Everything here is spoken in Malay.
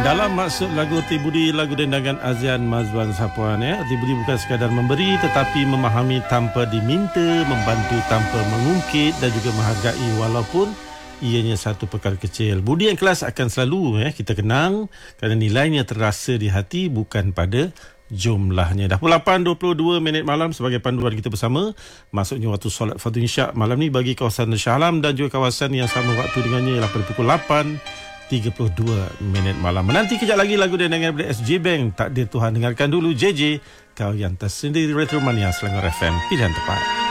Dalam maksud lagu Hati Budi, lagu dendangan Azian Mazwan Sapuan, Hati Budi bukan sekadar memberi tetapi memahami tanpa diminta, membantu tanpa mengungkit dan juga menghargai walaupun ianya satu perkara kecil. Budi yang kelas akan selalu kita kenang kerana nilainya terasa di hati bukan pada jumlahnya. Dah pukul 8.22 malam sebagai panduan kita bersama. Masuknya waktu solat fardu isyak malam ni bagi kawasan Shah Alam dan juga kawasan yang sama waktu dengannya ialah pada pukul 8.32 malam. Menanti kejap lagi lagu dendangan daripada SG Bank. Takdir Tuhan. Dengarkan dulu JJ, kau yang tersendiri. Retromania Selangor FM, pilihan tepat.